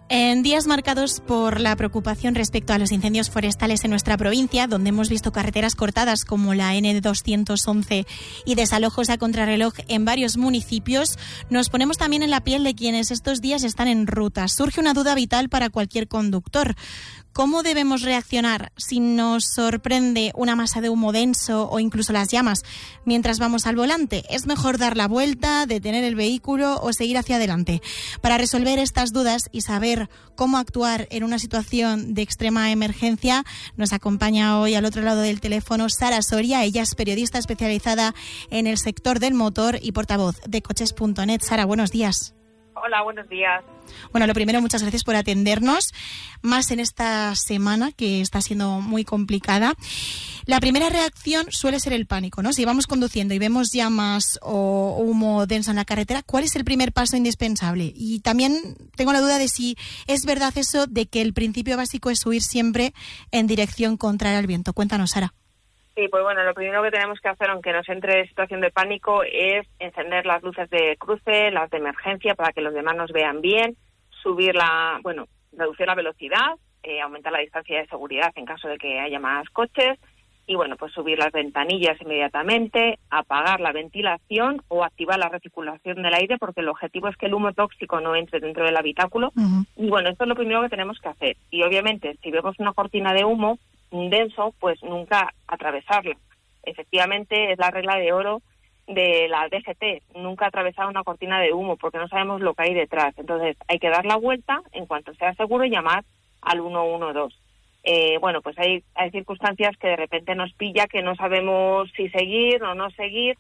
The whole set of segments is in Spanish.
En días marcados por la preocupación respecto a los incendios forestales en nuestra provincia, donde hemos visto carreteras cortadas como la N211 y desalojos a contrarreloj en varios municipios, nos ponemos también en la piel de quienes estos días están en ruta. Surge una duda vital para cualquier conductor. ¿Cómo debemos reaccionar si nos sorprende una masa de humo denso o incluso las llamas mientras vamos al volante? ¿Es mejor dar la vuelta, detener el vehículo o seguir hacia adelante? Para resolver estas dudas y saber cómo actuar en una situación de extrema emergencia, nos acompaña hoy al otro lado del teléfono Sara Soria. Ella es periodista especializada en el sector del motor y portavoz de Coches.net. Sara, buenos días. Hola, buenos días. Bueno, lo primero, muchas gracias por atendernos, más en esta semana que está siendo muy complicada. La primera reacción suele ser el pánico, ¿no? Si vamos conduciendo y vemos llamas o humo denso en la carretera, ¿cuál es el primer paso indispensable? Y también tengo la duda de si es verdad eso de que el principio básico es huir siempre en dirección contraria al viento. Cuéntanos, Sara. Sí, pues bueno, lo primero que tenemos que hacer, aunque nos entre situación de pánico, es encender las luces de cruce, las de emergencia, para que los demás nos vean bien, reducir la velocidad, aumentar la distancia de seguridad en caso de que haya más coches, y bueno, pues subir las ventanillas inmediatamente, apagar la ventilación o activar la recirculación del aire, porque el objetivo es que el humo tóxico no entre dentro del habitáculo. Uh-huh. Y bueno, esto es lo primero que tenemos que hacer. Y obviamente, si vemos una cortina de humo denso, pues nunca atravesarla. Efectivamente, es la regla de oro de la DGT, nunca atravesar una cortina de humo, porque no sabemos lo que hay detrás. Entonces, hay que dar la vuelta en cuanto sea seguro y llamar al 112. Pues hay circunstancias que de repente nos pilla que no sabemos si seguir o no seguir.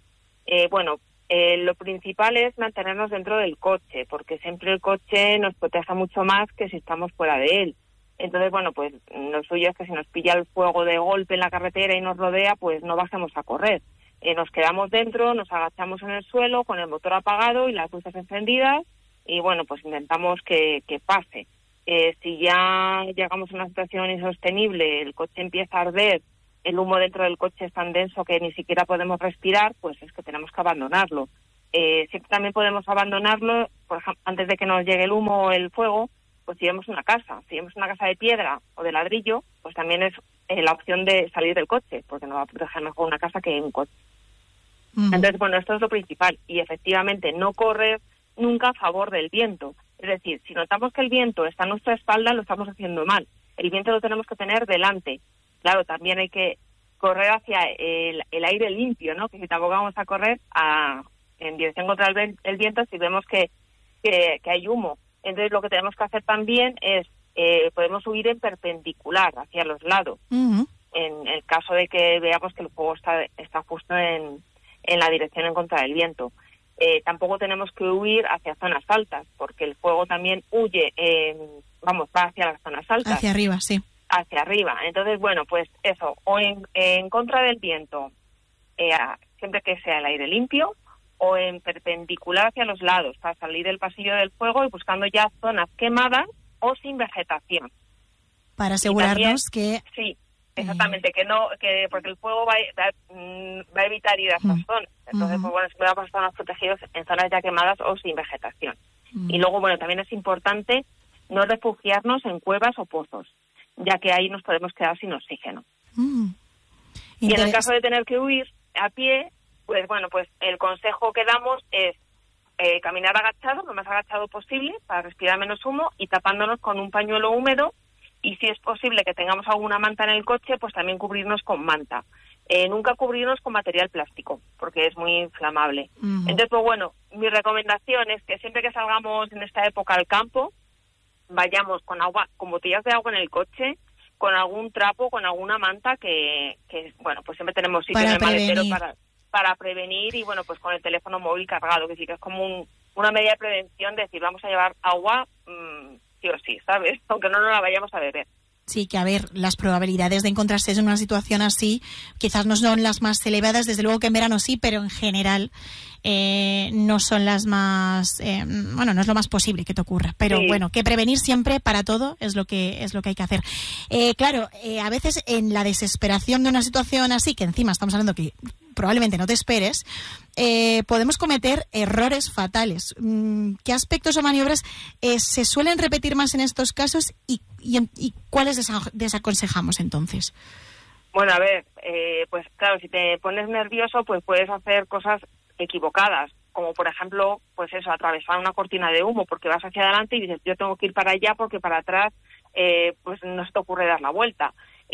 Lo principal es mantenernos dentro del coche, porque siempre el coche nos protege mucho más que si estamos fuera de él. Entonces, pues lo suyo es que si nos pilla el fuego de golpe en la carretera y nos rodea, pues no bajemos a correr. Nos quedamos dentro, nos agachamos en el suelo con el motor apagado y las luces encendidas y, pues intentamos que pase. Si ya llegamos a una situación insostenible, el coche empieza a arder, el humo dentro del coche es tan denso que ni siquiera podemos respirar, pues es que tenemos que abandonarlo. Siempre también podemos abandonarlo, por ejemplo, antes de que nos llegue el humo o el fuego. Pues si vemos una casa de piedra o de ladrillo, pues también es la opción de salir del coche, porque nos va a proteger mejor una casa que un coche. Uh-huh. Entonces, esto es lo principal. Y efectivamente, no correr nunca a favor del viento. Es decir, si notamos que el viento está a nuestra espalda, lo estamos haciendo mal. El viento lo tenemos que tener delante. Claro, también hay que correr hacia el aire limpio, ¿no? Que si tampoco vamos a correr en dirección contra el viento si vemos que hay humo. Entonces, lo que tenemos que hacer también es, podemos huir en perpendicular hacia los lados. Uh-huh. En el caso de que veamos que el fuego está justo en la dirección en contra del viento. Tampoco tenemos que huir hacia zonas altas, porque el fuego también huye, va hacia las zonas altas. Hacia arriba, sí. Hacia arriba. Entonces, pues eso, o en contra del viento, siempre que sea el aire limpio, o en perpendicular hacia los lados, para salir del pasillo del fuego y buscando ya zonas quemadas o sin vegetación. Para asegurarnos que... Sí, exactamente, porque el fuego va a evitar ir a esas zonas. Entonces, siempre vamos a estar más protegidos en zonas ya quemadas o sin vegetación. Y luego, también es importante no refugiarnos en cuevas o pozos, ya que ahí nos podemos quedar sin oxígeno. Y en el caso de tener que huir a pie, pues el consejo que damos es caminar agachado, lo más agachado posible, para respirar menos humo y tapándonos con un pañuelo húmedo. Y si es posible que tengamos alguna manta en el coche, pues también cubrirnos con manta. Nunca cubrirnos con material plástico, porque es muy inflamable. Uh-huh. Entonces, mi recomendación es que siempre que salgamos en esta época al campo, vayamos con botellas de agua en el coche, con algún trapo, con alguna manta que pues siempre tenemos sitio en el maletero para prevenir y, pues con el teléfono móvil cargado, que sí que es como una medida de prevención de decir, vamos a llevar agua sí o sí, ¿sabes? Aunque no nos la vayamos a beber. Sí, que a ver, las probabilidades de encontrarse en una situación así quizás no son las más elevadas, desde luego que en verano sí, pero en general no son las más, no es lo más posible que te ocurra. Pero sí, bueno, que prevenir siempre para todo es lo que hay que hacer. Claro, a veces en la desesperación de una situación así, que encima estamos hablando que probablemente no te esperes, podemos cometer errores fatales. ¿Qué aspectos o maniobras se suelen repetir más en estos casos y cuáles desaconsejamos entonces? Bueno, a ver, pues claro, si te pones nervioso, pues puedes hacer cosas equivocadas, como por ejemplo, pues eso, atravesar una cortina de humo, porque vas hacia adelante y dices, yo tengo que ir para allá porque para atrás, pues no se te ocurre dar la vuelta.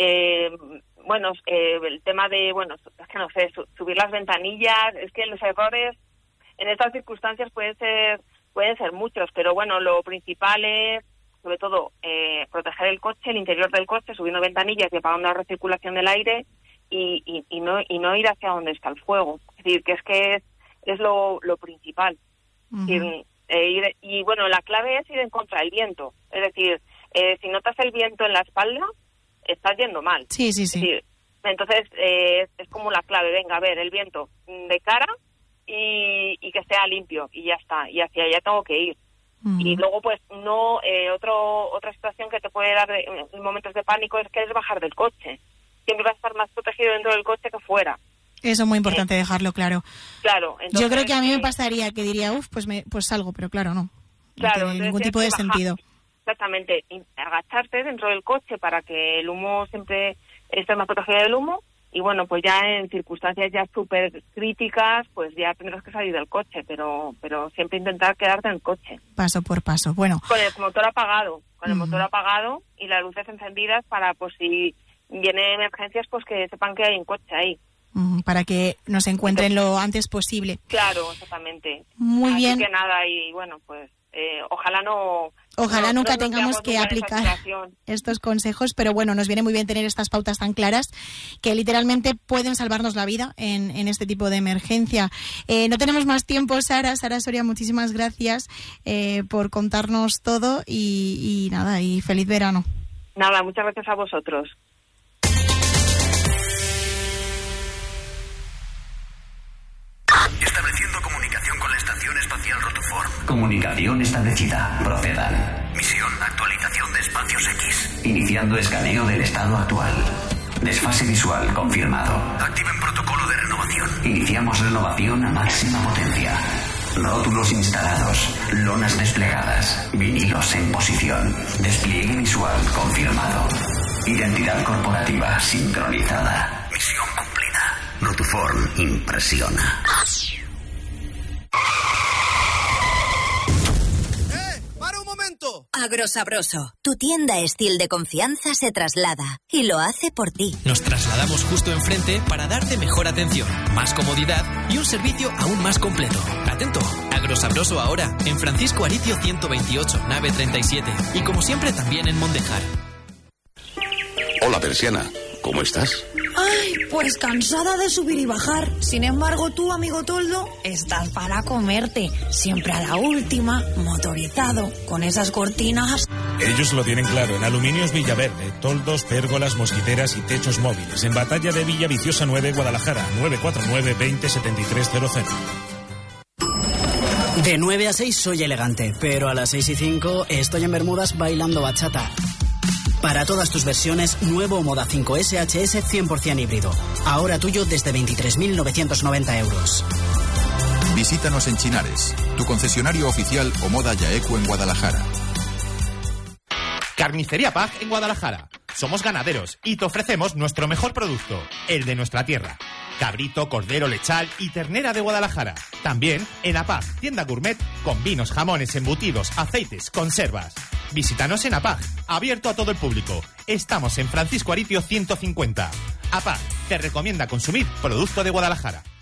El tema de, es que no sé, subir las ventanillas, es que los errores en estas circunstancias pueden ser muchos, pero bueno, lo principal es, sobre todo, proteger el coche, el interior del coche, subiendo ventanillas y apagando la recirculación del aire y no ir hacia donde está el fuego. Es decir, que es lo principal. Uh-huh. Y bueno, la clave es ir en contra del viento. Es decir, si notas el viento en la espalda, estás yendo mal. Sí. Es decir, entonces, es como la clave. Venga, a ver, el viento de cara y que sea limpio. Y ya está. Y hacia allá tengo que ir. Uh-huh. Y luego, pues, otra situación que te puede dar en momentos de pánico es que es bajar del coche. Siempre vas a estar más protegido dentro del coche que fuera. Eso es muy importante dejarlo claro. Claro. Entonces, yo creo que a mí me pasaría que diría, pues salgo, pero claro, no. Claro. No tiene ningún tipo de sentido. Exactamente. Agacharte dentro del coche para que el humo siempre esté más protegido del humo. Y bueno, pues ya en circunstancias ya súper críticas, pues ya tendrás que salir del coche, pero siempre intentar quedarte en el coche. Paso por paso. Bueno. Con el motor apagado. Con el motor apagado y las luces encendidas para, pues si viene emergencias, pues que sepan que hay un coche ahí. Para que nos encuentren lo antes posible. Claro, exactamente. Muy bien. Así que nada, y bueno, pues ojalá nunca tengamos que aplicar estos consejos, pero bueno, nos viene muy bien tener estas pautas tan claras que literalmente pueden salvarnos la vida en este tipo de emergencia. No tenemos más tiempo, Sara Soria, muchísimas gracias por contarnos todo y nada, y feliz verano. Nada, muchas gracias a vosotros. Estableciendo comunicación con la Estación Espacial Rotoform. Comunicación establecida. Procedan. Misión: actualización de espacios X. Iniciando escaneo del estado actual. Desfase visual confirmado. Activen protocolo de renovación. Iniciamos renovación a máxima potencia. Rótulos instalados. Lonas desplegadas. Vinilos en posición. Despliegue visual confirmado. Identidad corporativa sincronizada. Misión cumplida. Rotoform impresiona. ¡Para un momento! Agrosabroso, tu tienda Estil de confianza se traslada y lo hace por ti. Nos trasladamos justo enfrente para darte mejor atención, más comodidad y un servicio aún más completo. Atento, Agrosabroso ahora en Francisco Aricio 128, nave 37 y como siempre también en Mondejar. Hola, Persiana, ¿cómo estás? Ay, pues cansada de subir y bajar. Sin embargo, tú, amigo Toldo, estás para comerte. Siempre a la última, motorizado, con esas cortinas. Ellos lo tienen claro. En Aluminios Villaverde, toldos, pérgolas, mosquiteras y techos móviles. En Batalla de Villaviciosa 9, Guadalajara, 949-207300. De 9 a 6 soy elegante, pero a las 6 y 5 estoy en Bermudas bailando bachata. Para todas tus versiones, nuevo Moda 5 SHS 100% híbrido. Ahora tuyo desde 23.990 euros. Visítanos en Chinares, tu concesionario oficial Omoda Yaeco en Guadalajara. Carnicería Pag en Guadalajara. Somos ganaderos y te ofrecemos nuestro mejor producto, el de nuestra tierra. Cabrito, cordero, lechal y ternera de Guadalajara. También en APAG, tienda gourmet con vinos, jamones, embutidos, aceites, conservas. Visítanos en APAG, abierto a todo el público. Estamos en Francisco Aricio 150. APAG te recomienda consumir producto de Guadalajara.